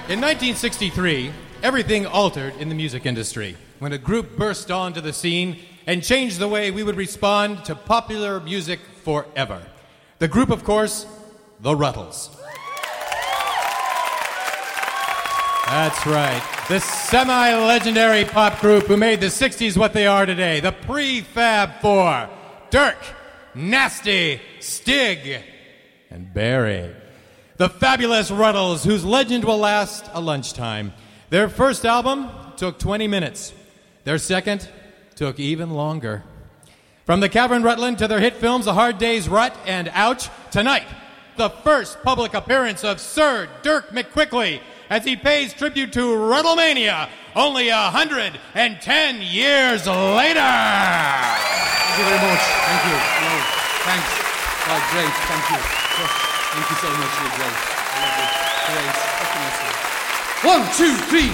In 1963, everything altered in the music industry when a group burst onto the scene and changed the way we would respond to popular music forever. The group, of course, the Ruttles. That's right. The semi-legendary pop group who made the 60s what they are today. The Prefab Four. Dirk, Nasty, Stig, and Barry. The fabulous Ruttles, whose legend will last a lunchtime. Their first album took 20 minutes. Their second took even longer. From the Cavern Rutland to their hit films A Hard Day's Rut and Ouch, tonight, the first public appearance of Sir Dirk McQuickley as he pays tribute to Ruttlemania only 110 years later. Thank you very much. Thank you. Wow. Thanks. Wow, great. Thank you. Thank you so much. You're great. I love you. Great. 1, 2, 3.